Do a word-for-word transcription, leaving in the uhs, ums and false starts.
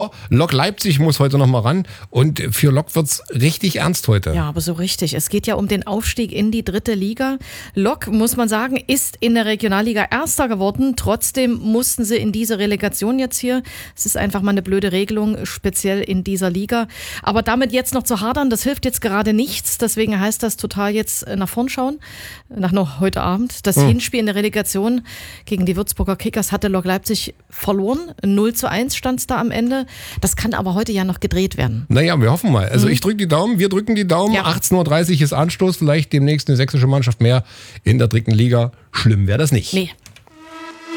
Aber Lok Leipzig muss heute noch mal ran und für Lok wird's richtig ernst heute. Ja, aber so richtig. Es geht ja um den Aufstieg in die dritte Liga. Lok, muss man sagen, ist in der Regionalliga Erster geworden. Trotzdem mussten sie in diese Relegation jetzt hier. Es ist einfach mal eine blöde Regelung, speziell in dieser Liga. Aber damit jetzt noch zu hadern, das hilft jetzt gerade nichts. Deswegen heißt das total jetzt nach vorn schauen. Nach noch heute Abend. Das hm. Hinspiel in der Relegation gegen die Würzburger Kickers hatte Lok Leipzig verloren. null zu eins stand es da am Ende. Das kann aber heute ja noch gedreht werden. Naja, wir hoffen mal. Also mhm. ich drücke die Daumen, wir drücken die Daumen. Ja. achtzehn Uhr dreißig ist Anstoß, vielleicht demnächst eine sächsische Mannschaft mehr in der dritten Liga. Schlimm wäre das nicht. Nee.